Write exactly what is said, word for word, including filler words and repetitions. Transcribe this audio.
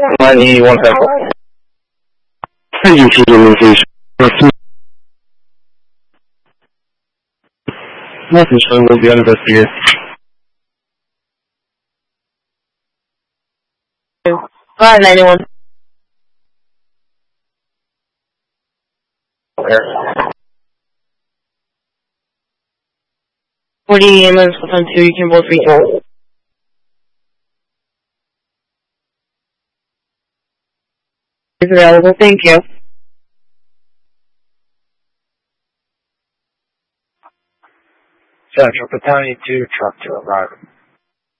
nine E one half. Thank you for the location. Nothing showing will be investigated. five ninety-one. forty ambulance on two, you can both reach out. Is available, thank you. Central Battalion two, truck to arrive.